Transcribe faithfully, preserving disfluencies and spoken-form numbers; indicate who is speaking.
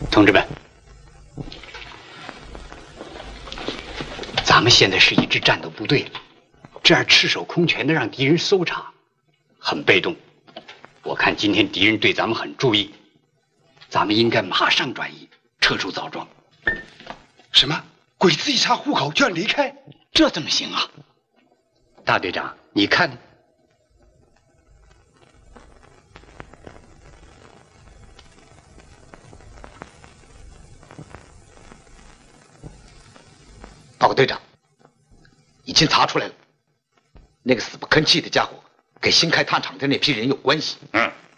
Speaker 1: 同志们，咱们现在是一支战斗部队，这样赤手空拳的让敌人搜查，很被动。我看今天敌人对咱们很注意，咱们应该马上转移，撤出枣庄。
Speaker 2: 什么？鬼子一查户口就要离开？
Speaker 1: 这怎么行啊？大队长，你看。
Speaker 3: 报告队长，已经查出来了，那个死不吭气的家伙跟新开炭厂的那批人有关系。
Speaker 4: 嗯，